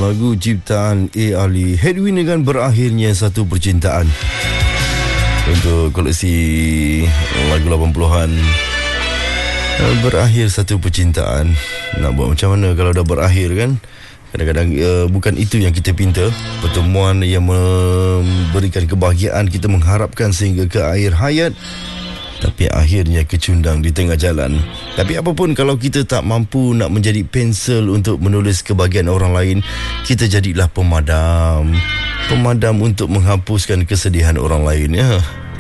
Lagu ciptaan A. Ali, Headwind dengan Berakhirnya Satu Percintaan. Untuk koleksi lagu 80-an, berakhir satu percintaan. Nak buat macam mana kalau dah berakhir kan? Kadang-kadang bukan itu yang kita pinta. Pertemuan yang memberikan kebahagiaan kita mengharapkan sehingga ke akhir hayat, tapi akhirnya kecundang di tengah jalan. Tapi apapun, kalau kita tak mampu nak menjadi pensel untuk menulis kebahagiaan orang lain, kita jadilah pemadam untuk menghapuskan kesedihan orang lain, ya.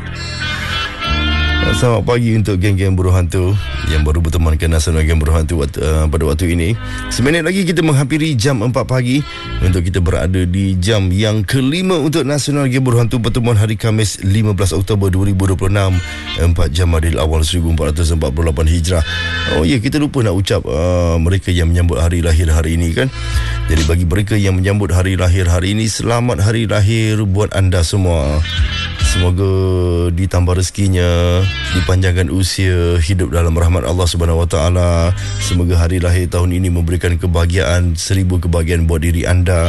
Selamat pagi untuk geng-geng buruh hantu yang baru bertemankan Nasional Geng Buruh Hantu pada waktu ini. Seminit lagi kita menghampiri jam 4 pagi untuk kita berada di jam yang kelima untuk Nasional Geng Buruh Hantu pertemuan hari Khamis 15 Oktober 2026, 4 Jamadil Awal 1448 Hijrah. Oh ya, kita lupa nak ucap mereka yang menyambut hari lahir hari ini kan. Jadi bagi mereka yang menyambut hari lahir hari ini, selamat hari lahir buat anda semua. Semoga ditambah rezekinya, dipanjangkan usia, hidup dalam rahmat Allah Subhanahu Wa Taala. Semoga hari lahir tahun ini memberikan kebahagiaan, 1000 kebahagiaan buat diri anda.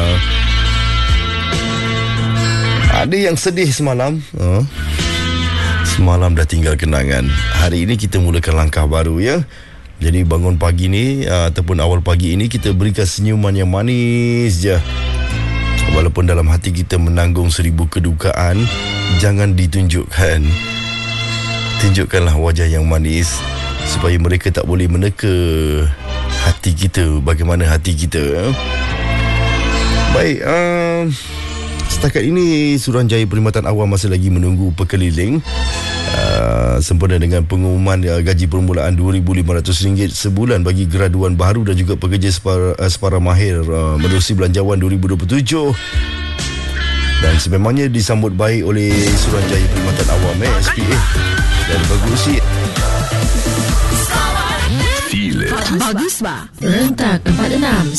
Ada yang sedih semalam, semalam dah tinggal kenangan. Hari ini kita mulakan langkah baru, ya. Jadi bangun pagi ni ataupun awal pagi ini, kita berikan senyuman yang manis je. Walaupun dalam hati kita menanggung 1000 kedukaan, jangan ditunjukkan. Tunjukkanlah wajah yang manis supaya mereka tak boleh meneka hati kita, bagaimana hati kita. Baik, setakat ini Suruhanjaya Perkhidmatan Awam masih lagi menunggu pekeliling sempena dengan pengumuman gaji permulaan RM2,500 sebulan bagi graduan baru dan juga pekerja separa mahir menerusi Belanjawan 2027. Dan sememangnya disambut baik oleh Suruhanjaya Perkhidmatan Awam SPA dan bagusi. Bagus bah. Rentak 46